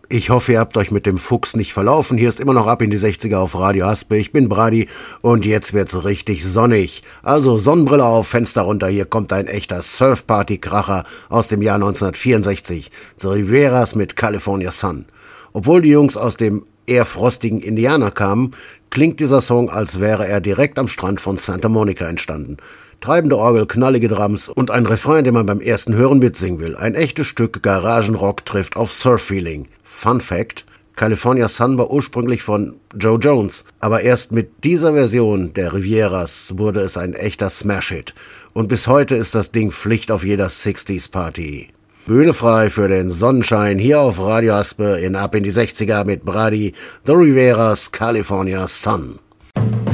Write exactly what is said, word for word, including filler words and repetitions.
Ich hoffe, ihr habt euch mit dem Fuchs nicht verlaufen. Hier ist immer noch Ab in die sechziger auf Radio Haspe. Ich bin Brady und jetzt wird's richtig sonnig. Also Sonnenbrille auf, Fenster runter. Hier kommt ein echter Surf-Party-Kracher aus dem Jahr neunzehnhundertvierundsechzig. The Riveras mit California Sun. Obwohl die Jungs aus dem eher frostigen Indiana kamen, klingt dieser Song, als wäre er direkt am Strand von Santa Monica entstanden. Treibende Orgel, knallige Drums und ein Refrain, den man beim ersten Hören mitsingen will. Ein echtes Stück Garagenrock trifft auf Surf-Feeling. Fun Fact: California Sun war ursprünglich von Joe Jones, aber erst mit dieser Version der Riveras wurde es ein echter Smash-Hit. Und bis heute ist das Ding Pflicht auf jeder sechziger-Party. Bühne frei für den Sonnenschein hier auf Radio Haspe in Ab in die sechziger mit Brady, The Riveras, California Sun.